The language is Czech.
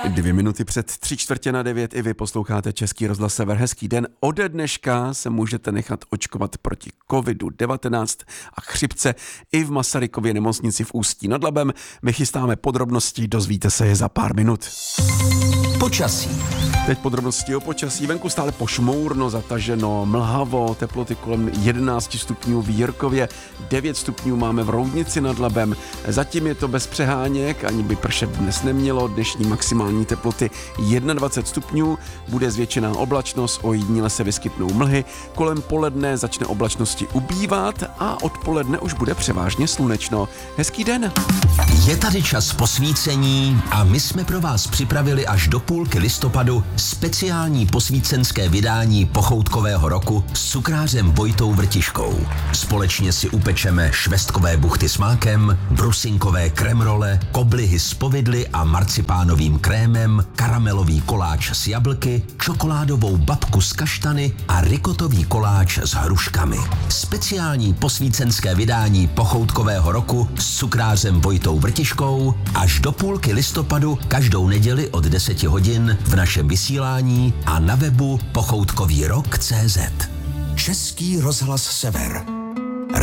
2 minuty před 8:45 i vy posloucháte Český rozhlas Sever. Hezký den. Ode dneška se můžete nechat očkovat proti covidu-19 a chřipce i v Masarykově nemocnici v Ústí nad Labem. My chystáme podrobnosti, dozvíte se je za pár minut. Počasí. Teď podrobnosti o počasí. Venku stále pošmourno, zataženo, mlhavo, teploty kolem 11 stupňů v Jirkově, 9 stupňů máme v Roudnici nad Labem. Zatím je to bez přeháněk, ani by pršet dnes nemělo. Dnešní maximální teploty 21 stupňů, bude zvětšená oblačnost, ojediněle se vyskytnou mlhy. Kolem poledne začne oblačnosti ubývat a odpoledne už bude převážně slunečno. Hezký den. Je tady čas posvícení a my jsme pro vás připravili až do půlky listopadu speciální posvícenské vydání pochoutkového roku s cukrářem Vojtou Vrtiškou. Společně si upečeme švestkové buchty s mákem, brusinkové kremrole, koblihy s povidly a marcipánovým krémem, karamelový koláč s jablky, čokoládovou babku s kaštany a rikotový koláč s hruškami. Speciální posvícenské vydání pochoutkového roku s cukrářem Vojtou Vrtiškou až do půlky listopadu každou neděli od 10 hodin v našem vysílání a na webu pochoutkovýrok.cz. Český rozhlas Sever.